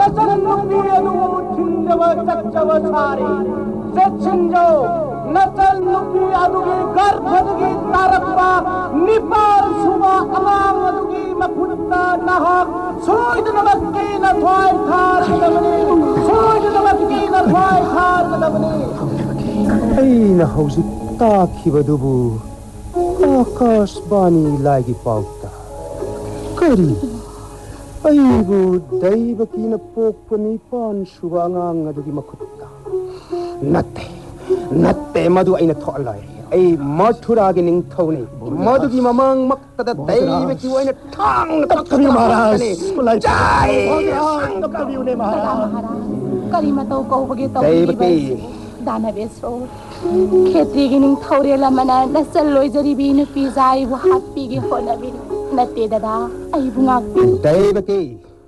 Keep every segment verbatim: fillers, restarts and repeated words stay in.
नचनुपी अनु छिंजव चच्चव सारी से छिंजो नचनुपी अनुगी गर्भदगी तारप्पा निपार सुबा अमांग अनुगी मफुट्टा नहक सोइद नमक्की न थ्वाई थार कदमनी सोइद नमक्की न थ्वाई थार कदमनी अैन हौजिक ताखिबदुबु आकाशवाणी लागी पाउता करी अैबु दैवकीन पोक्प निपान सुबा अगांग अदुगी मखुट्टा नत्ते नत्ते मधु अैन थोअलाई ऐ मथुरागी निंगथौनी मधुगी ममांग मक्तदा दैवकी ओइना थांग तक्कबी महाराज कुलाई जय तक्कबी उने महाराज करी मतौ कौबगे तौ दैवकी दानवेश्वर खेती गिनिंग थौरेला मना नसल लोइजरी बिन पिजाई वो हाथ पीगे होनबी नते ददा आई बुंगाक दैवकी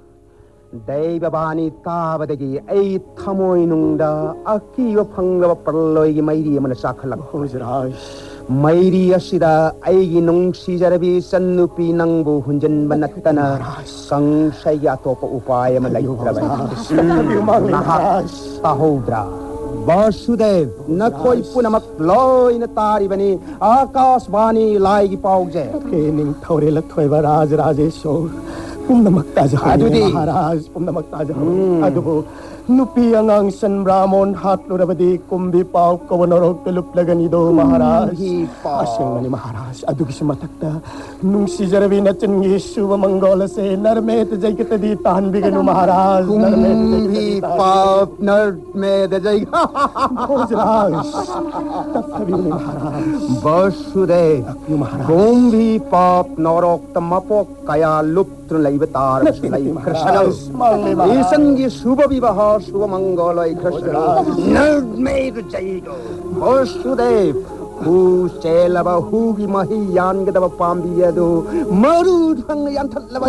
दैवबानी ताबदगी ऐ थमोय नुंगदा अकीव फंगब परलोयगी मैरी मन साखलक होजराज मैरी असिदा ऐगी नुंगसिजरबी सन्नुपी नंगबु हुंजनब नत्तना संशय अतोप उपाय म लैत्रबनी महाराज ताहोद्रा वासुदेव नकोई पुनमक लोइन तारी बनी आकाशवाणी लाएगी पाओगे केनिंग थौरे लथोइबा राज राजेश्वर पुनमक ताजा महाराज पुनमक ताजा अदुबो नुपी अंगांग सन ब्राह्मण हाथ लोरबदी कुंभी पाव कवनरोग तलुप लगनी दो महाराज असेंगनी महाराज अदुगी समतक्ता नुंसी जरबी नचनगी शुभ मंगल से नरमेत जयकतदी तान बिगनु महाराज कुंभी पाव नरमेत जय महाराज तत्थबी महाराज वासुदेव कुंभी पाप नरोग तमपोक कया लुप्त लैवतार कृष्ण ईसंगी शुभ विवाह शुभ मंगलय कृष्ण नरमेत जय वासुदेव हु चेलब हुगी मही यानगदब पांबियदु मरु ढंग यंथलब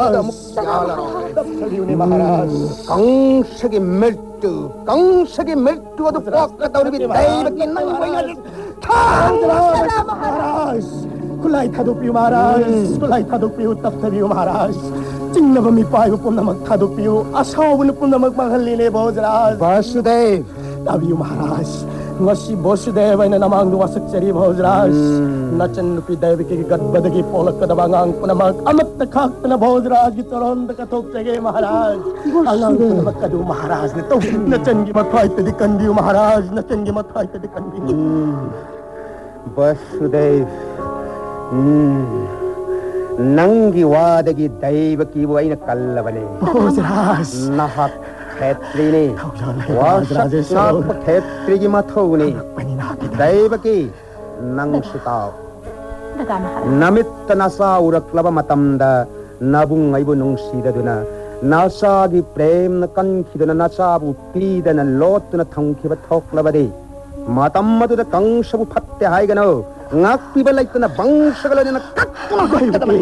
महाराज कंसगी मृत्यु कंसगी मृत्यु अदु पोक्कतौरबी दैवकी नंगबयन महाराज कुलाई थादुपियु महाराज कुलाई थादुपियु तत्थबियु महाराज चिन्नब मी पाइबु पुनमक थादुपियु असाउन पुनमक महल्लिने भोजराज वासुदेव ताबियु महाराज ngasi Vasudev ay namang duwasakchari Bhojraj Nachan nupi Devaki gadbadagi polak kadabangang punamak amat takak na Bhojraj gitaron dakatok chage Maharaj Alang punamak kadu Maharaj nito Nachan gi mathay tadikan diyo Maharaj Nachan gi mathay tadikan diyo Vasudev Nangi wadagi Devaki ay nakalabane Bhojraj Nahat Khetrini wasak nak khetri gi mathoni Devaki nang sitaw namit nasa uraklaba matamda nabung aibu nungsidaduna nasa gi prem na kankhiduna nasa bu pidana lotna thangkhiba thoklabadi matam maduda kangsabu phatte haigano ngakpiba laitna bangsagalana kakkuna koibadi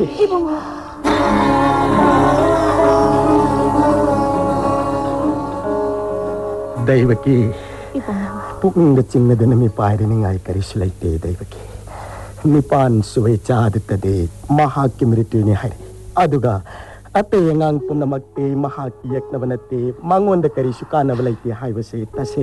Devaki pukung gacing na dinami pairi ni ngai karis laite Devaki nipan suwe chaditade mahakimritu ni hari aduga ate ngang punamagte mahakiyak na banate mangonda karisukana balaite haibase tase